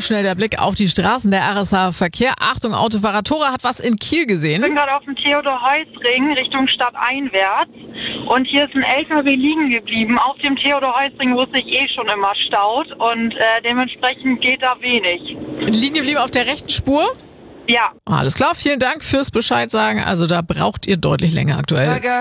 mal schnell der Blick auf die Straßen der RSH Verkehr. Achtung, Autofahrer, Tora hat was in Kiel gesehen. Ich bin gerade auf dem Theodor-Heuss-Ring Richtung Stadt einwärts und hier ist ein LKW liegen geblieben. Auf dem Theodor-Heuss-Ring, wo es sich schon immer staut und dementsprechend geht da wenig. Liegen geblieben auf der rechten Spur? Ja. Alles klar, vielen Dank fürs Bescheid sagen. Also da braucht ihr deutlich länger aktuell.